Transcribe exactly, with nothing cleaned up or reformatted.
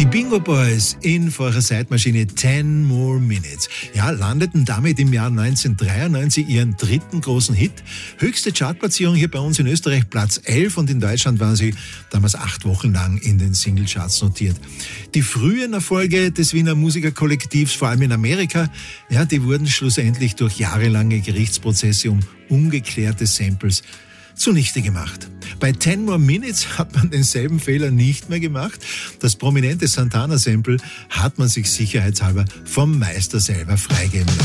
Bingo Boys in vor ihrer Zeitmaschine Ten More Minutes. Ja, landeten damit im Jahr neunzehnhundertdreiundneunzig ihren dritten großen Hit. Höchste Chartplatzierung hier bei uns in Österreich, Platz elf, und in Deutschland waren sie damals acht Wochen lang in den Singlecharts notiert. Die frühen Erfolge des Wiener Musikerkollektivs, vor allem in Amerika, ja, die wurden schlussendlich durch jahrelange Gerichtsprozesse um ungeklärte Samples zunichte gemacht. Bei Ten More Minutes hat man denselben Fehler nicht mehr gemacht. Das prominente Santana-Sample hat man sich sicherheitshalber vom Meister selber freigeben lassen.